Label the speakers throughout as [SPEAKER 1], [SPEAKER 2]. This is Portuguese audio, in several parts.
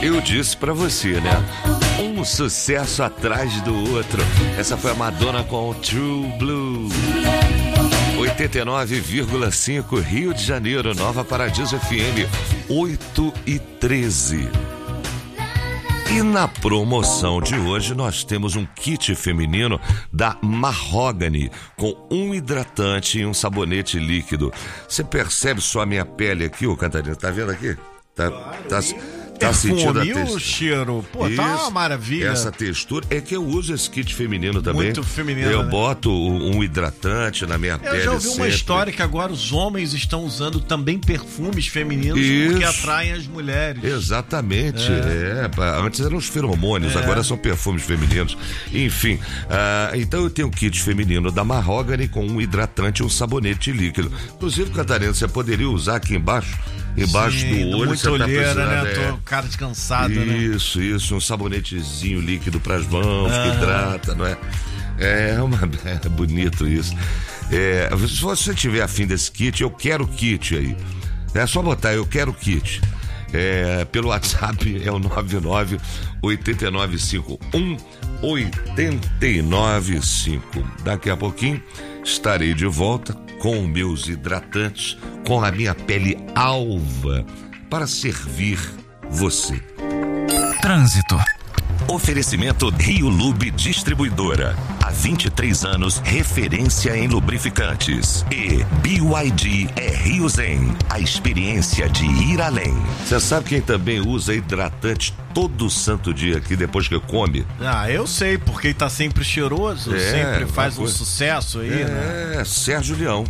[SPEAKER 1] Eu disse pra você, né? Um sucesso atrás do outro. Essa foi a Madonna com True Blue. 89,5 Rio de Janeiro, Nova Paradiso FM, 8h13. E na promoção de hoje nós temos um kit feminino da Mahogany com um hidratante e um sabonete líquido. Você percebe só a minha pele aqui, ô Catarina? Tá vendo aqui? Tá sentindo a textura?
[SPEAKER 2] O cheiro, pô,
[SPEAKER 1] isso,
[SPEAKER 2] tá uma maravilha.
[SPEAKER 1] Essa textura, é que eu uso esse kit feminino também.
[SPEAKER 2] Muito feminino,
[SPEAKER 1] eu
[SPEAKER 2] né?
[SPEAKER 1] boto um hidratante na minha pele.
[SPEAKER 2] Eu já ouvi uma história que agora os homens estão usando também perfumes femininos porque atraem as mulheres.
[SPEAKER 1] Exatamente, antes eram os feromônios, agora são perfumes femininos. Enfim, então eu tenho um kit feminino da Mahogany com um hidratante e um sabonete líquido. Inclusive, Catarina, você poderia usar aqui embaixo
[SPEAKER 2] Sim,
[SPEAKER 1] do olho,
[SPEAKER 2] muito
[SPEAKER 1] você tá
[SPEAKER 2] olheira,
[SPEAKER 1] precisando,
[SPEAKER 2] né? Tô cara descansado, né?
[SPEAKER 1] Isso, um sabonetezinho líquido pras mãos, que hidrata, não é? É bonito isso. Se você tiver afim desse kit, eu quero kit aí. É só botar, eu quero kit. Pelo WhatsApp é o 998951895. Daqui a pouquinho estarei de volta com meus hidratantes, com a minha pele alva, para servir você.
[SPEAKER 3] Trânsito. Oferecimento Rio Lube Distribuidora. Há 23 anos, referência em lubrificantes. E BYD é Rio Zen, a experiência de ir além.
[SPEAKER 1] Você sabe quem também usa hidratante todo santo dia aqui depois que come?
[SPEAKER 2] Eu sei, porque ele tá sempre cheiroso, sempre faz um sucesso aí, né?
[SPEAKER 1] Sérgio Leão.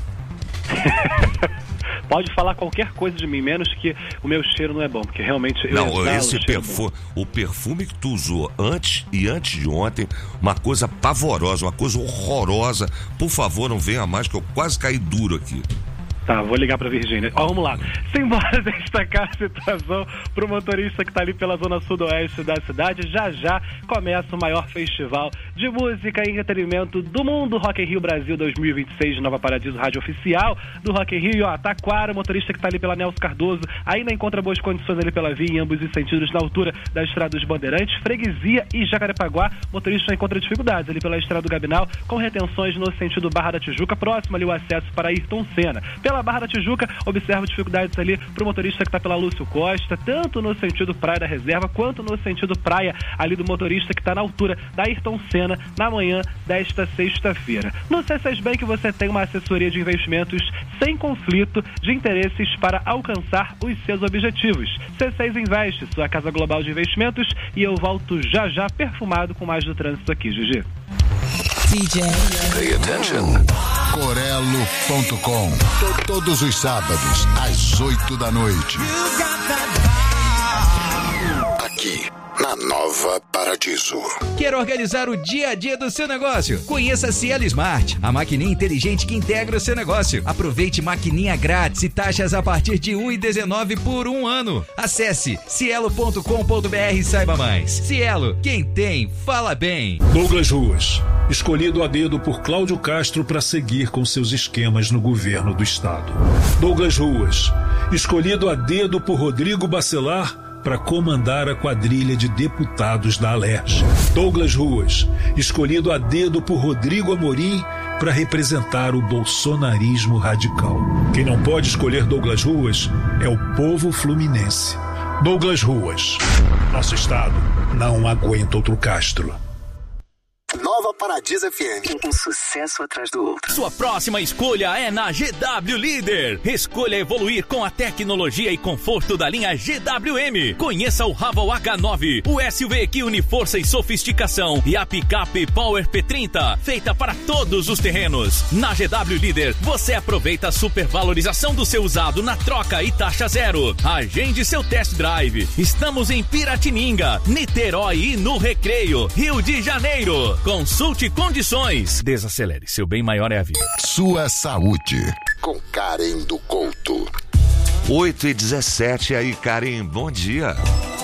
[SPEAKER 4] Pode falar qualquer coisa de mim, menos que o meu cheiro não é bom, porque realmente
[SPEAKER 1] o perfume que tu usou antes de ontem, uma coisa pavorosa, uma coisa horrorosa. Por favor, não venha mais, que eu quase caí duro aqui.
[SPEAKER 4] Tá, vou ligar pra Virgínia. Vamos lá. Simbora destacar a situação pro motorista que tá ali pela zona sudoeste da cidade. Já começa o maior festival de música e entretenimento do mundo, Rock in Rio Brasil 2026, Nova Paradiso, rádio oficial do Rock in Rio. Taquara, o motorista que tá ali pela Nelson Cardoso, ainda encontra boas condições ali pela via, em ambos os sentidos, na altura da Estrada dos Bandeirantes, Freguesia e Jacarepaguá. O motorista encontra dificuldades ali pela Estrada do Gabinal, com retenções no sentido Barra da Tijuca, próximo ali o acesso para Ayrton Senna. Pela Barra da Tijuca, observa dificuldades ali pro motorista que tá pela Lúcio Costa, tanto no sentido Praia da Reserva, quanto no sentido praia ali do motorista que tá na altura da Ayrton Senna, na manhã desta sexta-feira. No C6 Bank você tem uma assessoria de investimentos sem conflito de interesses para alcançar os seus objetivos. C6 Investe, sua casa global de investimentos, e eu volto já perfumado com mais do trânsito aqui, Gigi.
[SPEAKER 3] DJ. Pay attention.
[SPEAKER 5] Corelo.com. Todos os sábados, às 8 da noite. Aqui, na Nova Paradiso.
[SPEAKER 6] Quer organizar o dia a dia do seu negócio? Conheça a Cielo Smart, a maquininha inteligente que integra o seu negócio. Aproveite maquininha grátis e taxas a partir de R$ 1,19 por um ano. Acesse cielo.com.br e saiba mais. Cielo, quem tem, fala bem.
[SPEAKER 7] Douglas Ruas, escolhido a dedo por Cláudio Castro para seguir com seus esquemas no governo do estado. Douglas Ruas, escolhido a dedo por Rodrigo Bacelar para comandar a quadrilha de deputados da Alerj. Douglas Ruas, escolhido a dedo por Rodrigo Amorim para representar o bolsonarismo radical. Quem não pode escolher Douglas Ruas é o povo fluminense. Douglas Ruas, nosso estado não aguenta outro Castro.
[SPEAKER 5] Nova Paradiso FM.
[SPEAKER 3] Um sucesso atrás do outro.
[SPEAKER 8] Sua próxima escolha é na GW Líder. Escolha evoluir com a tecnologia e conforto da linha GWM. Conheça o Raval H9, o SUV que une força e sofisticação, e a picape Power P30, feita para todos os terrenos. Na GW Líder, você aproveita a supervalorização do seu usado na troca e taxa zero. Agende seu test drive. Estamos em Piratininga, Niterói e no Recreio, Rio de Janeiro. Consulte condições. Desacelere, seu bem maior é a vida.
[SPEAKER 5] Sua saúde, com Karen do Couto.
[SPEAKER 1] 8h17, aí, Karen, bom dia.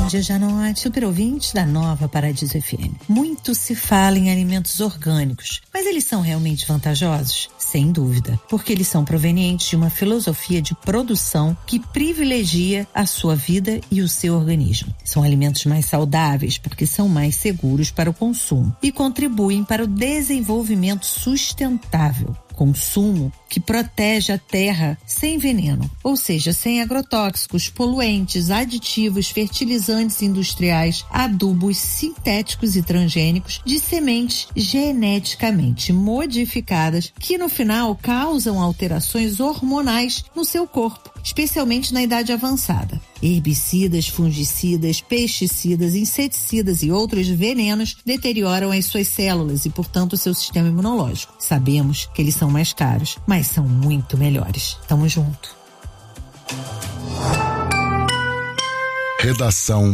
[SPEAKER 9] Bom dia, Janote, super ouvintes da Nova Paradiso FM. Muito se fala em alimentos orgânicos, mas eles são realmente vantajosos? Sem dúvida, porque eles são provenientes de uma filosofia de produção que privilegia a sua vida e o seu organismo. São alimentos mais saudáveis porque são mais seguros para o consumo e contribuem para o desenvolvimento sustentável. Consumo que protege a terra sem veneno, ou seja, sem agrotóxicos, poluentes, aditivos, fertilizantes industriais, adubos sintéticos e transgênicos de sementes geneticamente modificadas que no final causam alterações hormonais no seu corpo, especialmente na idade avançada. Herbicidas, fungicidas, pesticidas, inseticidas e outros venenos deterioram as suas células e, portanto, o seu sistema imunológico. Sabemos que eles são mais caros, mas são muito melhores. Tamo junto.
[SPEAKER 5] Redação